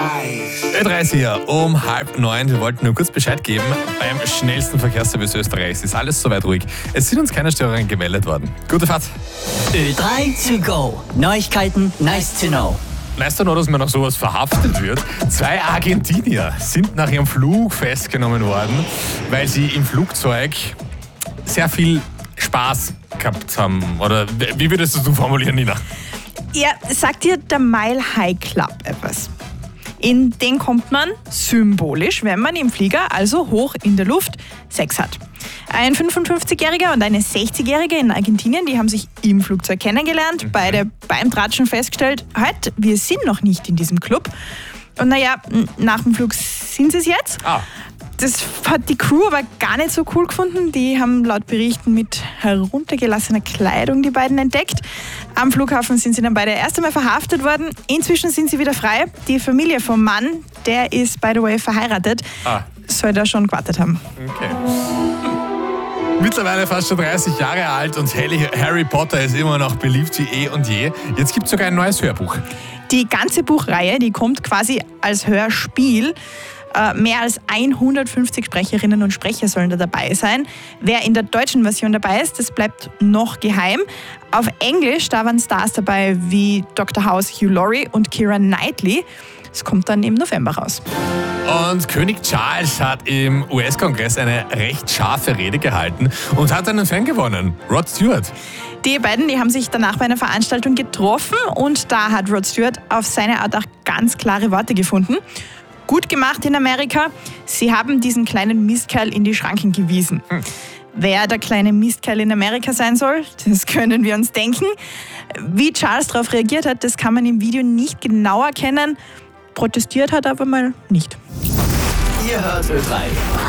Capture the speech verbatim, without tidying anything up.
Ö drei ist hier um halb neun. Wir wollten nur kurz Bescheid geben. Beim schnellsten Verkehrsservice Österreichs ist alles soweit ruhig. Es sind uns keine Störungen gemeldet worden. Gute Fahrt. Ö drei to go. Neuigkeiten, nice to know. Weißt du noch, dass man nach sowas verhaftet wird? Zwei Argentinier sind nach ihrem Flug festgenommen worden, weil sie im Flugzeug sehr viel Spaß gehabt haben. Oder wie würdest du formulieren, Nina? Ja, sagt dir der Mile High Club etwas? In den kommt man symbolisch, wenn man im Flieger, also hoch in der Luft, Sex hat. Ein fünfundfünfzigjähriger und eine sechzigjährige in Argentinien, die haben sich im Flugzeug kennengelernt, mhm. beide beim Tratschen festgestellt, halt, wir sind noch nicht in diesem Club. Und naja, nach dem Flug sind sie es jetzt. Ah. Das hat die Crew aber gar nicht so cool gefunden. Die haben laut Berichten mit heruntergelassener Kleidung die beiden entdeckt. Am Flughafen sind sie dann beide erst einmal verhaftet worden. Inzwischen sind sie wieder frei. Die Familie vom Mann, der ist, by the way, verheiratet, ah. soll da schon gewartet haben. Okay. Mittlerweile fast schon dreißig Jahre alt und Harry Potter ist immer noch beliebt wie eh und je. Jetzt gibt es sogar ein neues Hörbuch. Die ganze Buchreihe, die kommt quasi als Hörspiel. Äh, mehr als hundertfünfzig Sprecherinnen und Sprecher sollen da dabei sein. Wer in der deutschen Version dabei ist, das bleibt noch geheim. Auf Englisch, da waren Stars dabei wie Doktor House Hugh Laurie und Keira Knightley. Das kommt dann im November raus. Und König Charles hat im U S-Kongress eine recht scharfe Rede gehalten und hat einen Fan gewonnen, Rod Stewart. Die beiden, die haben sich danach bei einer Veranstaltung getroffen und da hat Rod Stewart auf seine Art auch ganz klare Worte gefunden. Gut gemacht in Amerika. Sie haben diesen kleinen Mistkerl in die Schranken gewiesen. Hm. Wer der kleine Mistkerl in Amerika sein soll, das können wir uns denken. Wie Charles darauf reagiert hat, das kann man im Video nicht genau erkennen. Protestiert hat er aber mal nicht. Ihr hört Ö drei.